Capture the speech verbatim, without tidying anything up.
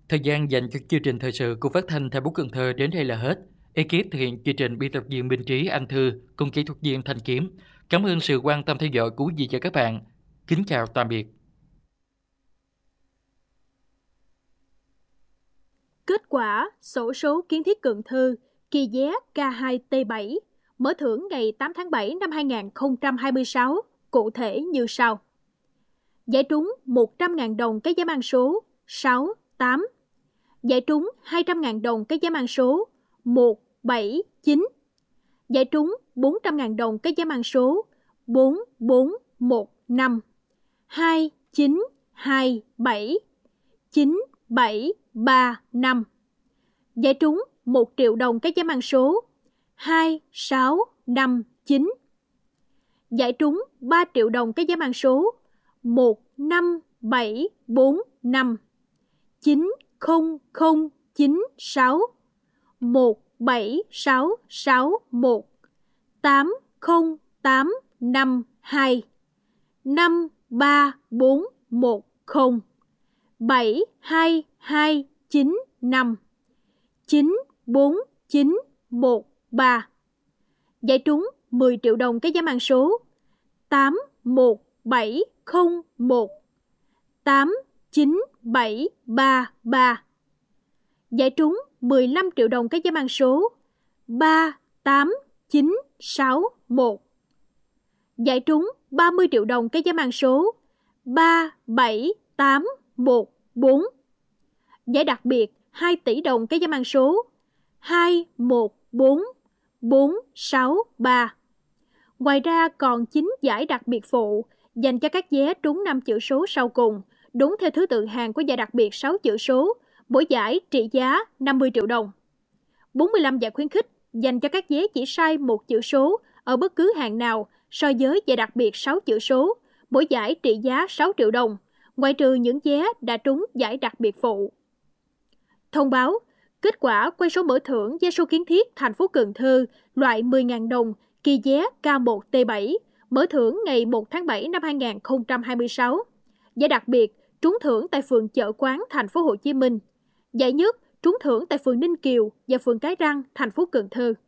Thời gian dành cho chương trình thời sự của Phát thanh Thành phố Cần Thơ đến đây là hết. Ekip thực hiện chương trình biên tập viên Minh Trí, Anh Thư cùng kỹ thuật viên Thanh Kiếm. Cảm ơn sự quan tâm theo dõi của quý vị và các bạn. Kính chào tạm biệt. Kết quả xổ số kiến thiết Cần Thơ kỳ vé K hai T bảy mở thưởng ngày tám tháng bảy năm hai nghìn không trăm hai mươi sáu cụ thể như sau. Giải trúng một trăm nghìn đồng cái vé mang số sáu tám. Giải trúng hai trăm nghìn đồng cái vé mang số một bảy chín. Giải trúng bốn trăm nghìn đồng cái vé mang số bốn bốn một năm. hai chín hai bảy chín bảy ba năm. Giải trúng một triệu đồng cái vé mang số hai sáu năm chín. Giải trúng ba triệu đồng cái vé mang số một năm bảy bốn năm chín không không chín sáu một bảy sáu sáu một tám không tám năm hai năm ba bốn một không bảy hai hai chín năm chín bốn chín một ba. Giải trúng mười triệu đồng cái vé mang số tám một bảy không một tám chín bảy ba ba. Giải trúng mười lăm triệu đồng cái vé mang số ba tám chín sáu một. Giải trúng ba mươi triệu đồng cái vé mang số ba bảy tám một bốn. Giải đặc biệt hai tỷ đồng cái vé mang số hai một bốn bốn sáu ba. Ngoài ra còn chín giải đặc biệt phụ dành cho các vé trúng năm chữ số sau cùng, đúng theo thứ tự hàng của giải đặc biệt sáu chữ số, mỗi giải trị giá năm mươi triệu đồng. bốn mươi lăm giải khuyến khích dành cho các vé chỉ sai một chữ số ở bất cứ hàng nào so với giải đặc biệt sáu chữ số, mỗi giải trị giá sáu triệu đồng, ngoại trừ những vé đã trúng giải đặc biệt phụ. Thông báo, kết quả quay số mở thưởng vé số kiến thiết thành phố Cần Thơ loại mười nghìn đồng kỳ vé K một T bảy mở thưởng ngày một tháng bảy năm hai nghìn không trăm hai mươi sáu. Giải đặc biệt trúng thưởng tại phường Chợ Quán, thành phố Hồ Chí Minh. Giải nhất trúng thưởng tại phường Ninh Kiều và phường Cái Răng, thành phố Cần Thơ.